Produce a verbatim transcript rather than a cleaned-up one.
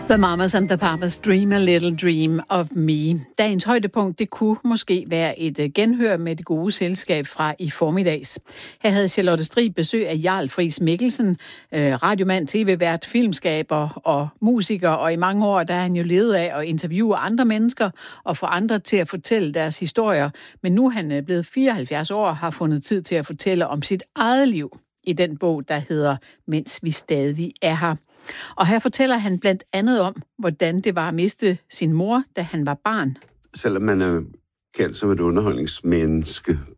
The Mamas and the Papas Dream a Little Dream of Me. Dagens højdepunkt, det kunne måske være et genhør med det gode selskab fra i formiddags. Her havde Charlotte Strig besøg af Jarl Friis Mikkelsen, radiomand, tv-vært, filmskaber og musiker, og i mange år der er han jo levet af at interviewe andre mennesker og få andre til at fortælle deres historier. Men nu er han blevet fireoghalvfjerds år og har fundet tid til at fortælle om sit eget liv i den bog, der hedder Mens vi stadig er her. Og her fortæller han blandt andet om, hvordan det var at miste sin mor, da han var barn. Selvom man er kendt som et underholdningsmenneske